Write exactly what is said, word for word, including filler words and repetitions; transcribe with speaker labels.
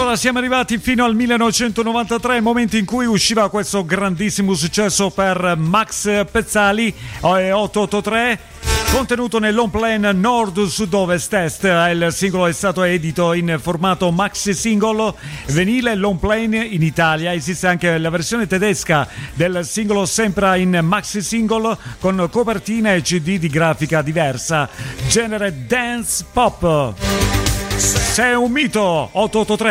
Speaker 1: Allora siamo arrivati fino al millenovecentonovantatré, momento in cui usciva questo grandissimo successo per Max Pezzali, ottocentoottantatré, contenuto nel long plan Nord Sud Ovest Est. Il singolo è stato edito in formato maxi single vinile long plan in Italia. Esiste anche la versione tedesca del singolo, sempre in maxi single con copertina e C D di grafica diversa, genere dance pop. Sei un mito. Ottocentoottantatré.